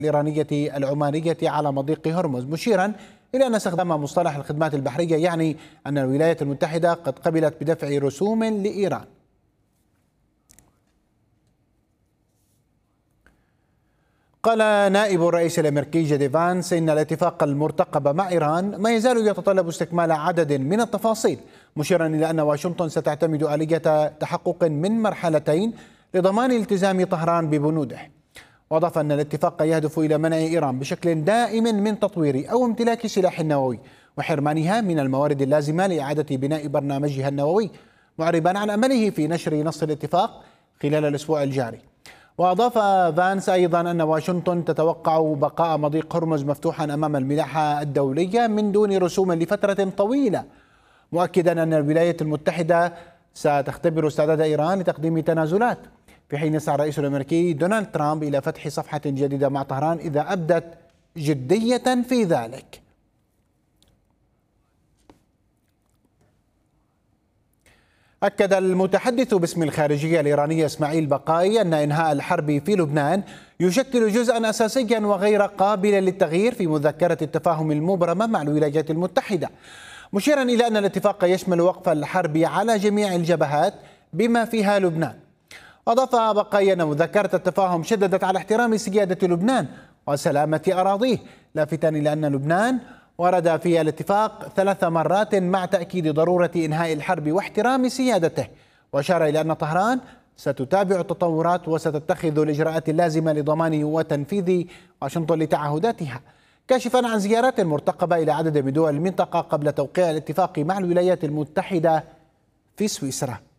الإيرانية العمانية على مضيق هرمز، مشيرا إلى أن استخدام مصطلح الخدمات البحرية يعني أن الولايات المتحدة قد قبلت بدفع رسوم لإيران. قال نائب الرئيس الأمريكي جي دي فانس إن الاتفاق المرتقب مع إيران ما يزال يتطلب استكمال عدد من التفاصيل، مشيرا إلى أن واشنطن ستعتمد آلية تحقق من مرحلتين لضمان التزام طهران ببنوده. وأضاف أن الاتفاق يهدف إلى منع إيران بشكل دائم من تطوير أو امتلاك سلاح نووي وحرمانها من الموارد اللازمة لإعادة بناء برنامجها النووي، معربا عن أمله في نشر نص الاتفاق خلال الأسبوع الجاري. وأضاف فانس أيضا أن واشنطن تتوقع بقاء مضيق هرمز مفتوحا أمام الملاحة الدولية من دون رسوم لفترة طويلة، مؤكدا أن الولايات المتحدة ستختبر استعداد إيران لتقديم تنازلات، في حين يسعى الرئيس الأمريكي دونالد ترامب إلى فتح صفحة جديدة مع طهران إذا أبدت جدية في ذلك. أكد المتحدث باسم الخارجية الإيرانية إسماعيل بقائي أن إنهاء الحرب في لبنان يشكل جزءا أساسيا وغير قابل للتغيير في مذكرة التفاهم المبرمة مع الولايات المتحدة، مشيرا إلى أن الاتفاق يشمل وقف الحرب على جميع الجبهات بما فيها لبنان. أضاف بقائي أن مذكرة التفاهم شددت على احترام سيادة لبنان وسلامة أراضيه، لافتا إلى أن لبنان ورد في الاتفاق 3 مرات مع تأكيد ضرورة إنهاء الحرب واحترام سيادته، وأشار إلى أن طهران ستتابع التطورات وستتخذ الإجراءات اللازمة لضمان وتنفيذ واشنطن لتعهداتها، كاشفا عن زيارات مرتقبة إلى عدد من دول المنطقة قبل توقيع الاتفاق مع الولايات المتحدة في سويسرا.